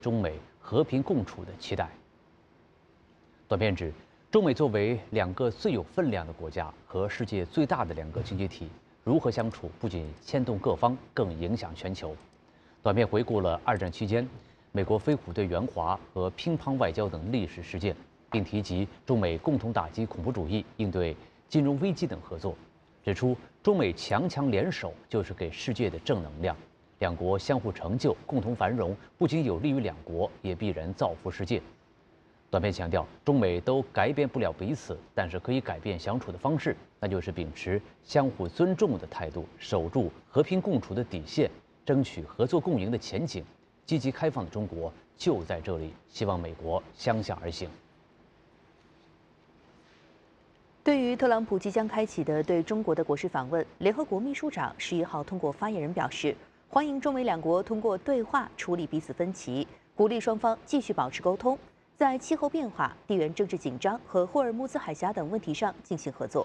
中美和平共处的期待。短片指，中美作为两个最有分量的国家和世界最大的两个经济体，如何相处，不仅牵动各方，更影响全球。短片回顾了二战期间美国飞虎队援华和乒乓外交等历史事件，并提及中美共同打击恐怖主义、应对金融危机等合作，指出中美强强联手就是给世界的正能量。两国相互成就、共同繁荣，不仅有利于两国，也必然造福世界。短片强调，中美都改变不了彼此，但是可以改变相处的方式，那就是秉持相互尊重的态度，守住和平共处的底线，争取合作共赢的前景。积极开放的中国就在这里，希望美国相向而行。 对于特朗普即将开启的对中国的国事访问，联合国秘书长11号通过发言人表示，欢迎中美两国通过对话处理彼此分歧，鼓励双方继续保持沟通，在气候变化、地缘政治紧张和霍尔木兹海峡等问题上进行合作。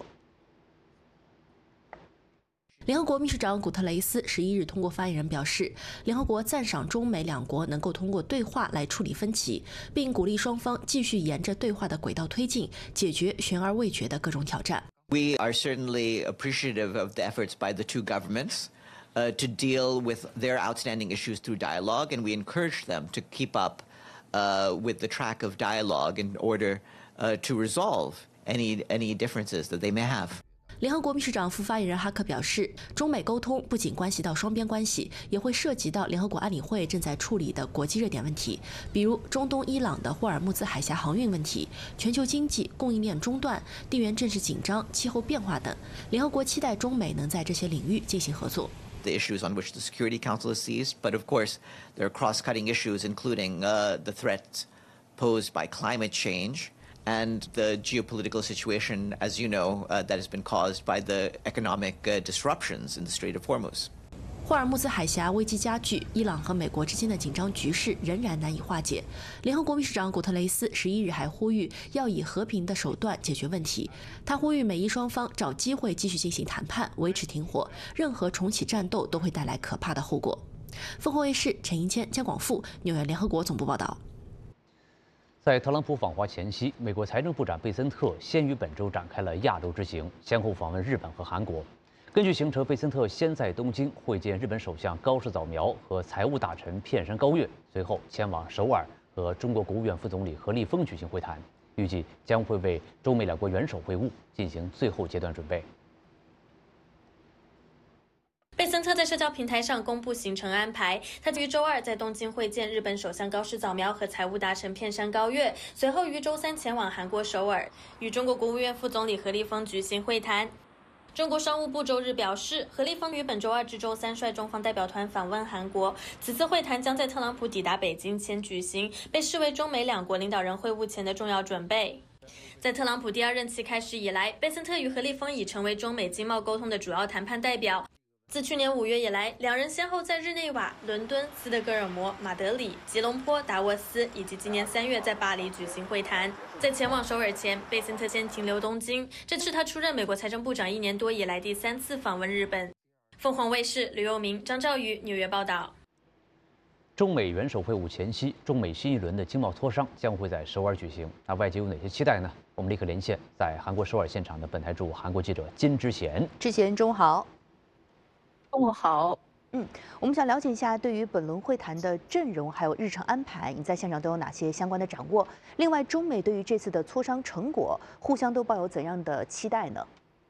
联合国秘书长古特雷斯11日通过发言人表示，联合国赞赏中美两国能够通过对话来处理分歧，并鼓励双方继续沿着对话的轨道推进，解决悬而未决的各种挑战。 We are certainly appreciative of the efforts by the two governments to deal with their outstanding issues through dialogue, and we encourage them to keep up with the track of dialogue in order to resolve any differences that they may have. 联合国秘书长副发言人哈克表示，中美沟通不仅关系到双边关系，也会涉及到联合国安理会正在处理的国际热点问题，比如中东伊朗的霍尔木兹海峡航运问题、全球经济供应链中断、地缘政治紧张、气候变化等。联合国期待中美能在这些领域进行合作。 The issues on which the Security Council is seized, but of course there are cross-cutting issues, including the threats posed by climate change. And the geopolitical situation, as you know, that has been caused by the economic disruptions in the Strait of Hormuz. 霍尔木兹海峡危机加剧，伊朗和美国之间的紧张局势仍然难以化解。联合国秘书长古特雷斯11日还呼吁要以和平的手段解决问题。他呼吁美伊双方找机会继续进行谈判，维持停火。任何重启战斗都会带来可怕的后果。凤凰卫视陈银谦、姜广富，纽约联合国总部报道。 在特朗普访华前夕，美国财政部长贝森特先于本周展开了亚洲之行，先后访问日本和韩国。根据行程，贝森特先在东京会见日本首相高市早苗和财务大臣片山高月，随后前往首尔和中国国务院副总理何立峰举行会谈，预计将会为中美两国元首会晤进行最后阶段准备。 贝森特在社交平台上公布行程安排，他于周二在东京会见日本首相高市早苗和财务大臣片山高月，随后于周三前往韩国首尔，与中国国务院副总理何立峰举行会谈。中国商务部周日表示，何立峰于本周二至周三率中方代表团访问韩国，此次会谈将在特朗普抵达北京前举行，被视为中美两国领导人会晤前的重要准备。在特朗普第二任期开始以来，贝森特与何立峰已成为中美经贸沟通的主要谈判代表。自去年5月以来，两人先后在日内瓦、伦敦、斯德哥尔摩、马德里、吉隆坡、达沃斯以及今年3月在巴黎举行会谈。在前往首尔前，贝森特先停留东京，这是他出任美国财政部长1年多以来第3次访问日本。凤凰卫视吕佑明、张兆宇纽约报道。 中美元首会晤前夕，中美新一轮的经贸磋商将会在首尔举行。那外界有哪些期待呢？我们立刻连线在韩国首尔现场的本台驻韩国记者金之贤。 之贤，中午好。 中午好。 我们想了解一下对于本轮会谈的阵容还有日程安排，你在现场都有哪些相关的掌握？另外，中美对于这次的磋商成果，互相都抱有怎样的期待呢？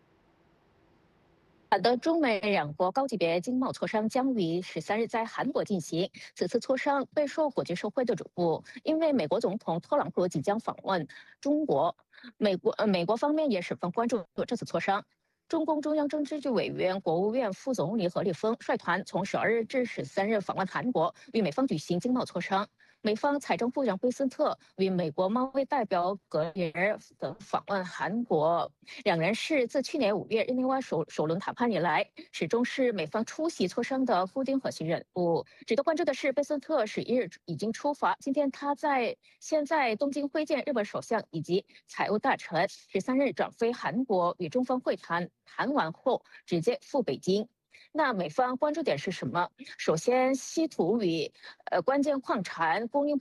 好的，中美两国高级别经贸磋商将于13日在韩国进行。此次磋商备受国际社会的瞩目，因为美国总统特朗普即将访问中国，美国方面也十分关注这次磋商。中共中央政治局委员、国务院副总理何立峰率团从12日至13日访问韩国，与美方举行经贸磋商。美方财政部长贝森特与美国贸易代表格里尔等访问韩国，两人是自去年5月日内瓦首轮谈判以来，始终是美方出席磋商的固定核心人物。值得关注的是，贝森特11日已经出发，今天他先在东京会见日本首相以及财务大臣，13日转飞韩国与中方会谈，谈完后直接赴北京。那美方关注点是什么？首先，稀土与关键矿产供应